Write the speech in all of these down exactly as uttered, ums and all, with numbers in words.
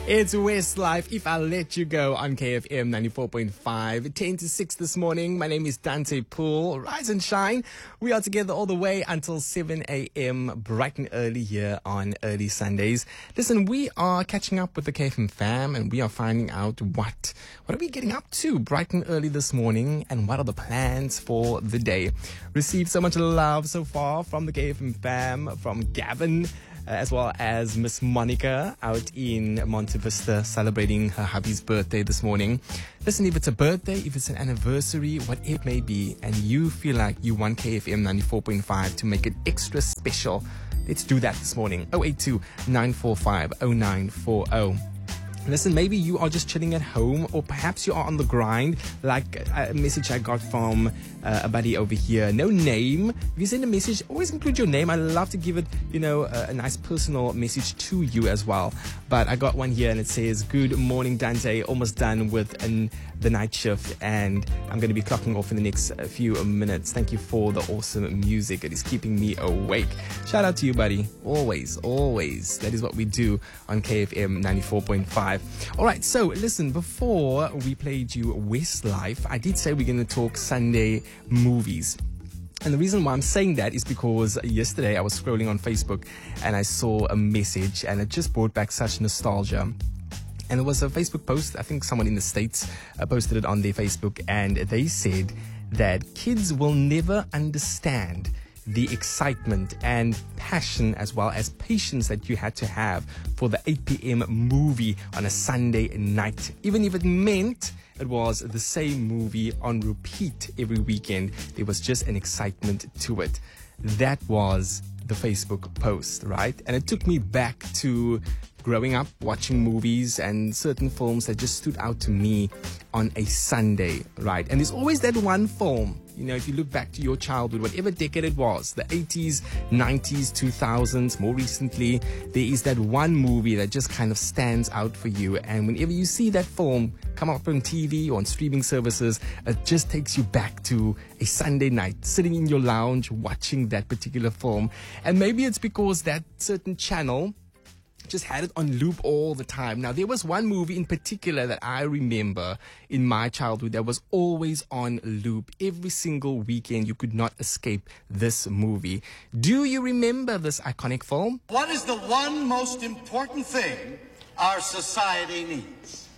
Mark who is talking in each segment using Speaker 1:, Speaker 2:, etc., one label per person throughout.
Speaker 1: It's Westlife, If I Let You Go on K F M ninety-four point five. ten to six this morning. My name is Dante Poole. Rise and shine. We are together all the way until seven a.m. bright and early here on early Sundays. Listen, we are catching up with the K F M fam and we are finding out what, what are we getting up to bright and early this morning and what are the plans for the day. Received so much love so far from the K F M fam, from Gavin, as well as Miss Monica out in Monte Vista celebrating her hubby's birthday this morning. Listen, if it's a birthday, if it's an anniversary, whatever it may be, and you feel like you want K F M ninety-four point five to make it extra special, let's do that this morning. oh eight two, nine four five, oh nine four oh. Listen, maybe you are just chilling at home, or perhaps you are on the grind, like a message I got from uh, a buddy over here. No name. If you send a message, always include your name. I love to give it, you know, a, a nice personal message to you as well. But I got one here and it says, "Good morning, Dante. Almost done with an, the night shift and I'm going to be clocking off in the next uh, few minutes. Thank you for the awesome music. It is keeping me awake." Shout out to you, buddy. Always, always. That is what we do on K F M ninety-four point five. All right, so listen, before we played you Westlife, I did say we're going to talk Sunday movies. And the reason why I'm saying that is because yesterday I was scrolling on Facebook and I saw a message and it just brought back such nostalgia. And it was a Facebook post, I think someone in the States uh, posted it on their Facebook, and they said that kids will never understand the excitement and passion as well as patience that you had to have for the eight p.m. movie on a Sunday night. Even if it meant it was the same movie on repeat every weekend, there was just an excitement to it. That was the Facebook post, right? And it took me back to growing up watching movies and certain films that just stood out to me on a Sunday, right? And there's always that one film, you know, if you look back to your childhood, whatever decade it was, the eighties, nineties, two thousands, more recently, there is that one movie that just kind of stands out for you. And whenever you see that film come up on T V or on streaming services, it just takes you back to a Sunday night, sitting in your lounge, watching that particular film. And maybe it's because that certain channel just had it on loop all the time. Now, there was one movie in particular that I remember in my childhood that was always on loop. Every single weekend, you could not escape this movie. Do you remember this iconic film?
Speaker 2: What is the one most important thing our society needs?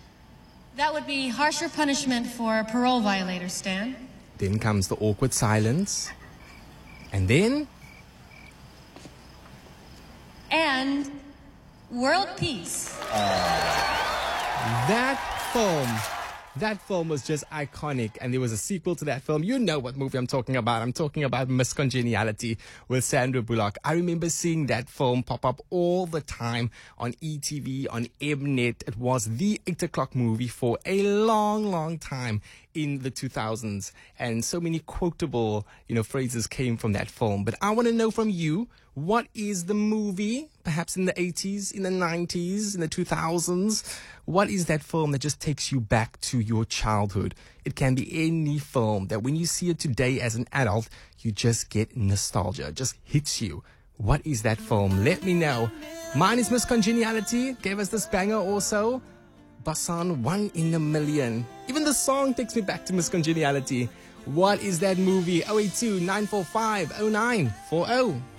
Speaker 3: That would be harsher punishment for parole violators, Stan.
Speaker 1: Then comes the awkward silence. And then...
Speaker 3: And... world peace.
Speaker 1: That film, that film was just iconic, and there was a sequel to that film. You know what movie I'm talking about. I'm talking about Miss Congeniality with Sandra Bullock. I remember seeing that film pop up all the time on E T V, on Mnet. It was the eight o'clock movie for a long, long time in the two thousands, and so many quotable, you know, phrases came from that film. But I want to know from you, what is the movie, perhaps in the eighties, in the nineties, in the two thousands? What is that film that just takes you back to your childhood? It can be any film that when you see it today as an adult, you just get nostalgia, it just hits you. What is that film? Let me know. Mine is Miss Congeniality, gave us this banger also. Basan, One in a Million. Even the song takes me back to Miss Congeniality. What is that movie? oh eight two, nine four five, oh nine four oh.